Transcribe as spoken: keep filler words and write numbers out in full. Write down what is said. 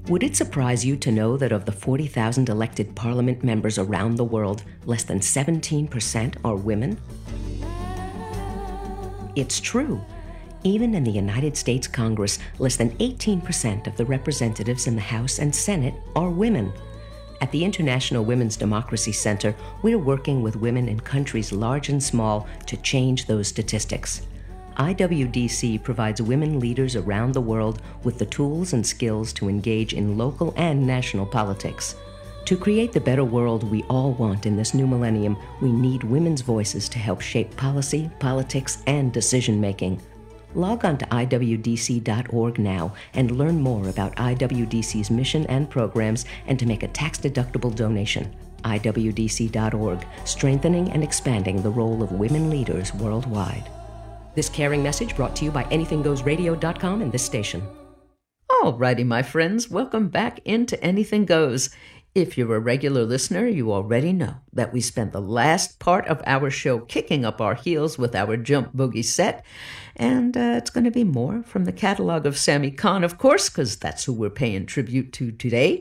Would it surprise you to know that of the forty thousand elected parliament members around the world, less than seventeen percent are women? It's true. Even in the United States Congress, less than eighteen percent of the representatives in the House and Senate are women. At the International Women's Democracy Center, we're working with women in countries large and small to change those statistics. I W D C provides women leaders around the world with the tools and skills to engage in local and national politics. To create the better world we all want in this new millennium, we need women's voices to help shape policy, politics, and decision-making. Log on to I W D C dot org now and learn more about I W D C's mission and programs and to make a tax-deductible donation. I W D C dot org, strengthening and expanding the role of women leaders worldwide. This caring message brought to you by anything goes radio dot com and this station. Alrighty, my friends, welcome back into Anything Goes. If you're a regular listener, you already know that we spent the last part of our show kicking up our heels with our Jump Boogie set, and uh, it's going to be more from the catalog of Sammy Cahn, of course, because that's who we're paying tribute to today.